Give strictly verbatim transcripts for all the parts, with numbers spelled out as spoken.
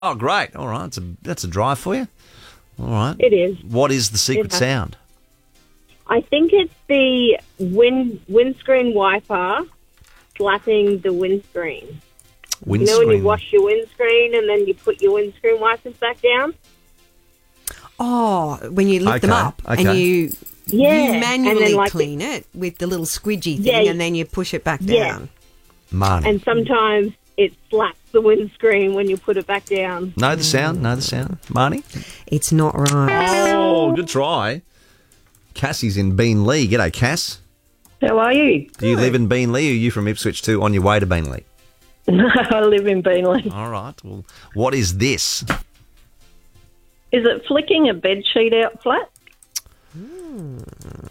Oh, great. All right. That's a, that's a drive for you. All right. It is. What is the secret Yeah. sound? I think it's the wind windscreen wiper slapping the windscreen. Windscreen. You know when you wash your windscreen and then you put your windscreen wipers back down? Oh, when you lift them Okay, up okay. and you, Yeah. you and manually then, like, clean it with the little squidgy thing Yeah. and then you push it back Yeah. down. Marnie. And sometimes it slaps the windscreen when you put it back down. know the sound? Know the sound? Marnie? It's not right. Oh, good try. Cassie's in Beenleigh. G'day, Cass. How are you? Do you live in Beenleigh or are you from Ipswich too on your way to Beenleigh? No, I live in Beenleigh. All right. Well, what is this? Is it flicking a bed sheet out flat? Hmm,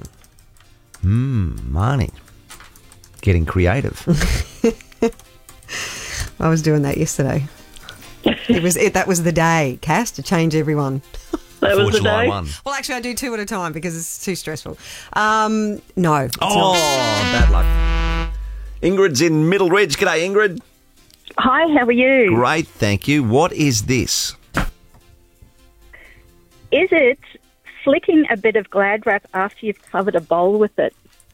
Marnie. Getting creative. I was doing that yesterday. It was it. That was the day, Cass, to change everyone. That was the July day. one. Well, actually, I do two at a time because it's too stressful. Um, no. It's Oh, not. bad luck. Ingrid's in Middle Ridge. G'day, Ingrid. Hi, how are you? Great, thank you. What is this? Is it flicking a bit of Glad wrap after you've covered a bowl with it?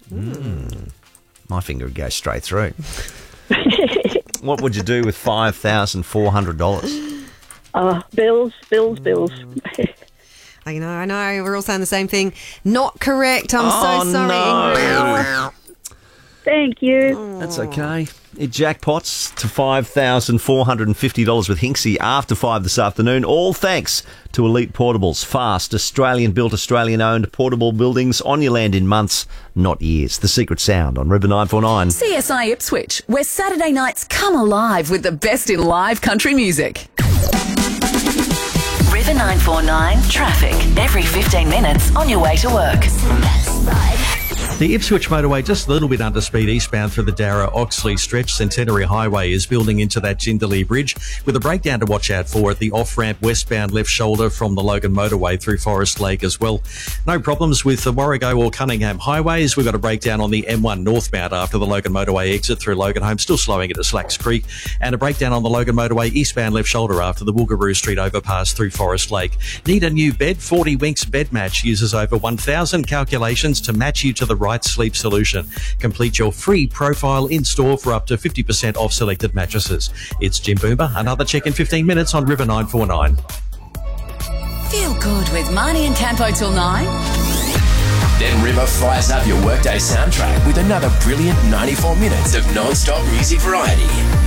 My finger would go straight through. What would you do with five thousand four hundred dollars? Oh, bills, bills, bills. I know, I know. We're all saying the same thing. Not correct. I'm Oh, so sorry, no. Ingrid. Thank you. That's okay. It jackpots to five thousand four hundred fifty dollars with Hinksy after five this afternoon. All thanks to Elite Portables. Fast, Australian-built, Australian-owned portable buildings on your land in months, not years. The Secret Sound on River nine four nine. C S I Ipswich, where Saturday nights come alive with the best in live country music. River nine four nine traffic every fifteen minutes on your way to work. The Ipswich motorway just a little bit under speed eastbound through the Darra-Oxley stretch. Centenary Highway is building into that Jindalee Bridge with a breakdown to watch out for at the off-ramp westbound left shoulder from the Logan motorway through Forest Lake as well. No problems with the Warrego or Cunningham highways. We've got a breakdown on the M one northbound after the Logan motorway exit through Logan Home, still slowing it at Slacks Creek, and a breakdown on the Logan motorway eastbound left shoulder after the Woogaroo Street overpass through Forest Lake. Need a new bed? forty Winks Bed Match uses over one thousand calculations to match you to the right sleep solution. Complete your free profile in store for up to fifty percent off selected mattresses. It's Jim Boomer. Another check in fifteen minutes on River nine four nine. Feel good with Marnie and Campo till nine. Then River fires up your workday soundtrack with another brilliant ninety-four minutes of non-stop music variety.